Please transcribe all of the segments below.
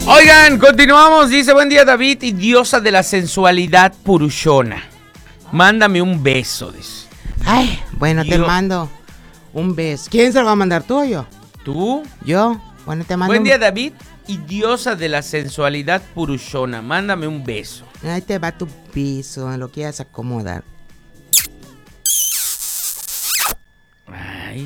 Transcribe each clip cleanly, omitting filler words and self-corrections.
Oigan, continuamos. Dice, buen día David y diosa de la sensualidad Purushona. Mándame un beso, dice. Ay, bueno, te mando un beso. ¿Quién se lo va a mandar, tú o yo? ¿Tú? Yo. Bueno, te mando Buen día David y diosa de la sensualidad Purushona. Mándame un beso. Ahí te va tu beso, lo quieras acomodar. Ay.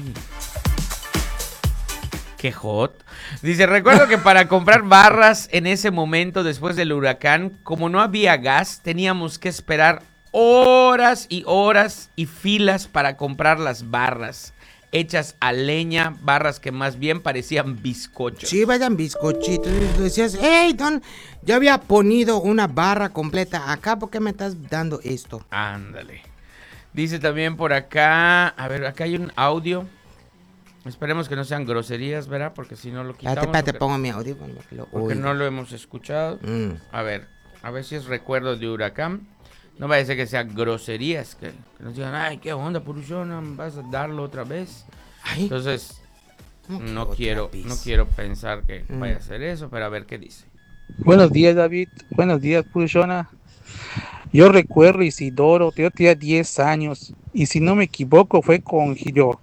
Qué hot. Dice, recuerdo que para comprar barras en ese momento después del huracán, como no había gas, teníamos que esperar horas y filas para comprar las barras hechas a leña, barras que más bien parecían bizcochos. Sí, vayan bizcochitos. Y tú decías, hey, Don, yo había ponido una barra completa acá, ¿por qué me estás dando esto? Ándale. Dice también por acá, a ver, acá hay un audio. Esperemos que no sean groserías, ¿verdad? Porque si no lo quitamos. Espérate, pongo mi audífono. Porque no lo hemos escuchado. A ver si es recuerdo de huracán. No vaya a ser que sean groserías, que nos digan, ay, qué onda, Purushona, ¿vas a darlo otra vez? Ay. Entonces, no quiero pensar que vaya a hacer eso, pero a ver qué dice. Buenos días, David. Buenos días, Purushona. Yo recuerdo Isidoro, yo tenía 10 años, y si no me equivoco fue con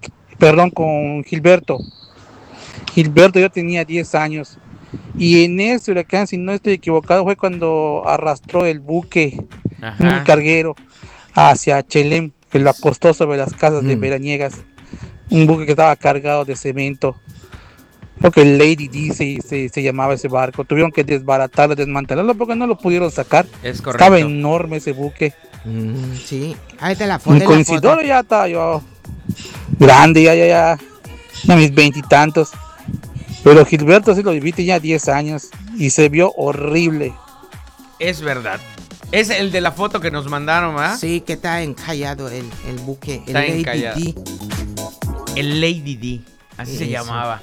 Gilberto. Gilberto, yo tenía 10 años. Y en ese huracán, si no estoy equivocado, fue cuando arrastró el buque, un carguero, hacia Chelem, que lo acostó sobre las casas de veraniegas. Un buque que estaba cargado de cemento. Creo que Lady D se llamaba ese barco. Tuvieron que desbaratarlo, desmantelarlo, porque no lo pudieron sacar. Es correcto. Estaba enorme ese buque. Sí, ahí te la foto. Con Isidoro ya estaba yo grande, ya a mis 20 y tantos. Pero Gilberto sí lo viví, tenía 10 años y se vio horrible. Es verdad. Es el de la foto que nos mandaron, ¿verdad? Sí, que está encallado el buque. Está el encallado. Lady D. El Lady D, así se llamaba.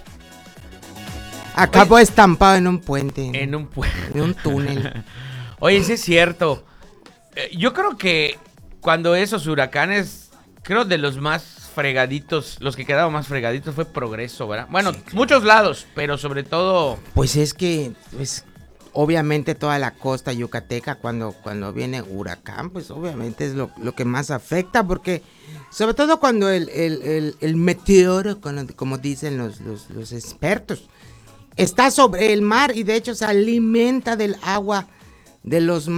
Acabó estampado en un puente. En un puente. En un túnel. Oye, sí es cierto. Yo creo que cuando esos huracanes, creo de los más fregaditos, los que quedaban más fregaditos fue Progreso, ¿verdad? Bueno, sí, claro. Muchos lados, pero sobre todo... Pues es que, obviamente toda la costa yucateca cuando viene huracán, pues obviamente es lo que más afecta, porque sobre todo cuando el meteoro, como dicen los expertos, está sobre el mar y de hecho se alimenta del agua de los